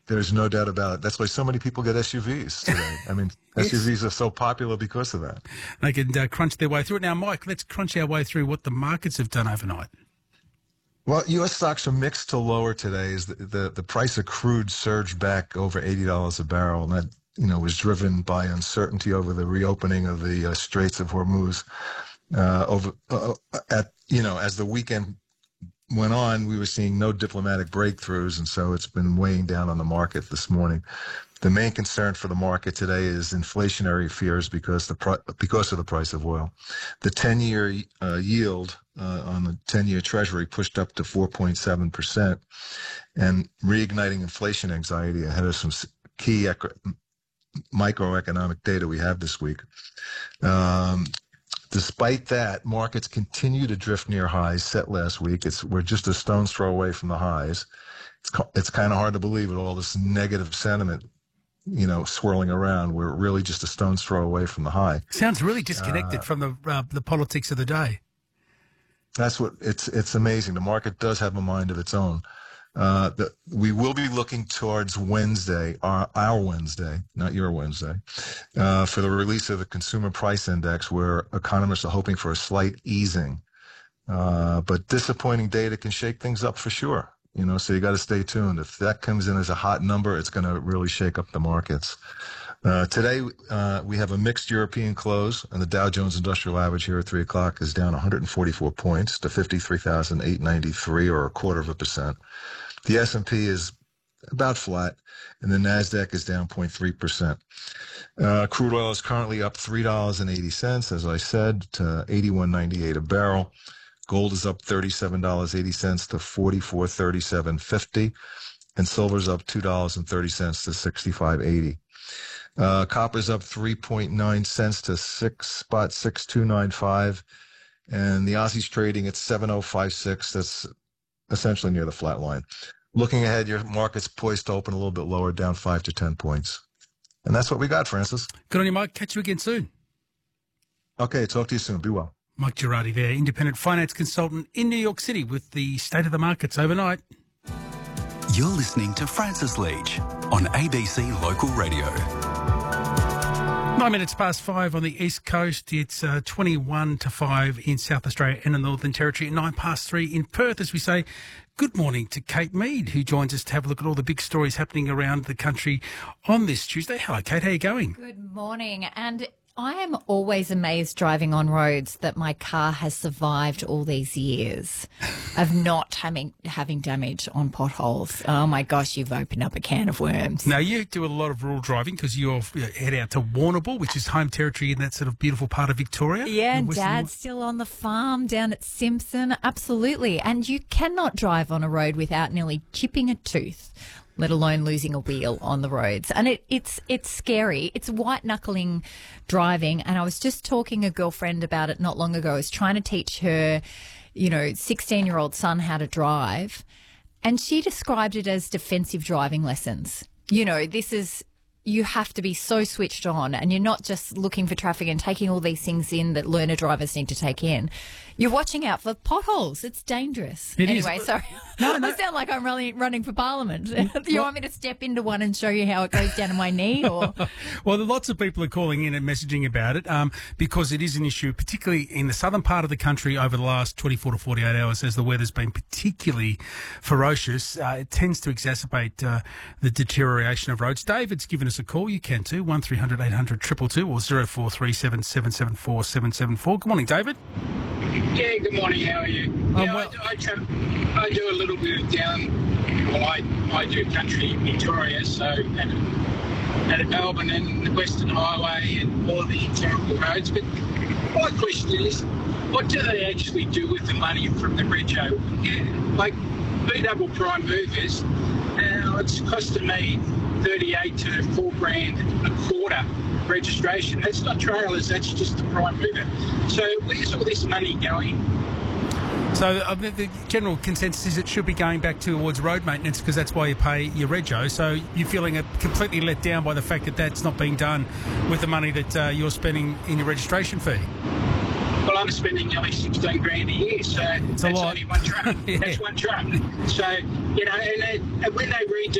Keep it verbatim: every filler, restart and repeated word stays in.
There's no doubt about it. That's why so many people get S U Vs today. I mean, yes. S U Vs are so popular because of that. They can uh, crunch their way through it. Now, Mike, let's crunch our way through what the markets have done overnight. Well, U S stocks are mixed to lower today as the, the, the price of crude surged back over eighty dollars a barrel. And that, you know, was driven by uncertainty over the reopening of the uh, Straits of Hormuz. Uh, over uh, at, you know, as the weekend went on, we were seeing no diplomatic breakthroughs, and so it's been weighing down on the market this morning. The main concern for the market today is inflationary fears because the pri- because of the price of oil. The ten-year uh, yield uh, on the ten-year Treasury pushed up to four point seven percent, and reigniting inflation anxiety ahead of some key eco- microeconomic data we have this week. Um, Despite that, markets continue to drift near highs set last week. It's we're just a stone's throw away from the highs. It's it's kind of hard to believe with all this negative sentiment, you know, swirling around. We're really just a stone's throw away from the high. Sounds really disconnected uh, from the uh, the politics of the day. That's what it's it's amazing. The market does have a mind of its own. Uh, the, we will be looking towards Wednesday, our, our Wednesday, not your Wednesday, uh, for the release of the Consumer Price Index, where economists are hoping for a slight easing. Uh, but disappointing data can shake things up for sure. You know, so you got to stay tuned. If that comes in as a hot number, it's going to really shake up the markets. Uh, today, uh, we have a mixed European close, and the Dow Jones Industrial Average here at three o'clock is down one hundred forty-four points to fifty-three thousand eight hundred ninety-three, or a quarter of a percent. The S and P is about flat, and the NASDAQ is down zero point three percent. Uh, crude oil is currently up three dollars and eighty cents, as I said, to eighty-one ninety-eight a barrel. Gold is up thirty-seven dollars and eighty cents to forty-four thirty-seven fifty, and silver's up two dollars and thirty cents to sixty-five eighty. Uh, copper's up three point nine cents to six spot six two nine five, and the Aussie's trading at seven oh five six. That's essentially near the flat line. Looking ahead, your market's poised to open a little bit lower, down five to ten points. And that's what we got, Francis. Good on you, Mike. Catch you again soon. Okay, talk to you soon. Be well. Mike Girardi there, independent finance consultant in New York City with the state of the markets overnight. You're listening to Francis Leach on A B C Local Radio. Nine minutes past five on the East Coast. It's uh, twenty-one to five in South Australia and the Northern Territory. Nine past three in Perth as we say good morning to Kate Mead, who joins us to have a look at all the big stories happening around the country on this Tuesday. Hello, Kate. How are you going? Good morning. And I am always amazed driving on roads that my car has survived all these years of not having having damage on potholes. Oh, my gosh, you've opened up a can of worms. Now, you do a lot of rural driving because you head out to Warrnambool, which is home territory in that sort of beautiful part of Victoria. Yeah, and Dad's still on the farm down at Simpson. Absolutely. And you cannot drive on a road without nearly chipping a tooth, let alone losing a wheel on the roads. And it, it's it's scary. It's white-knuckling driving. And I was just talking to a girlfriend about it not long ago. I was trying to teach her, you know, sixteen-year-old son how to drive. And she described it as defensive driving lessons. You know, this is... You have to be so switched on, and you're not just looking for traffic and taking all these things in that learner drivers need to take in. You're watching out for potholes. It's dangerous. It anyway, is. sorry. No, no. I sound like I'm running, running for Parliament. You want me to step into one and show you how it goes down to my knee? Or Well, lots of people are calling in and messaging about it um, because it is an issue, particularly in the southern part of the country over the last twenty-four to forty-eight hours as the weather's been particularly ferocious. Uh, it tends to exacerbate uh, the deterioration of roads. David's given us a call. You can too, one three hundred eight hundred two two two or zero four three seven seven seven four seven seven four. Good morning, David. Yeah, good morning. How are you? Um, yeah, well, I, I, tra- I do a little bit of down, well, I, I do country in Victoria, so out of, out of Melbourne and the Western Highway and all of the terrible roads. But my question is, what do they actually do with the money from the rego? Yeah, like B-double prime movers, uh, it's costing me thirty-eight to four grand a quarter registration. That's not trailers, that's just the prime mover. So where's all this money going? So uh, the, the general consensus is it should be going back towards road maintenance because that's why you pay your rego. So you're feeling uh, completely let down by the fact that that's not being done with the money that uh, you're spending in your registration fee. Well, I'm spending nearly sixteen grand a year, so it's that's a lot. only one truck. Yeah. That's one truck. So, you know, and, they, and when they redo